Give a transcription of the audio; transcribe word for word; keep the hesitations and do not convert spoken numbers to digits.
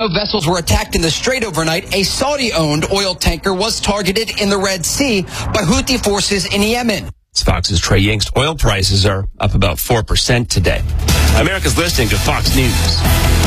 of vessels were attacked in the Strait overnight, a Saudi-owned oil tanker was targeted in the Red Sea by Houthi forces in Yemen. Fox's Trey Yingst. Oil prices are up about four percent today. America's listening to Fox News.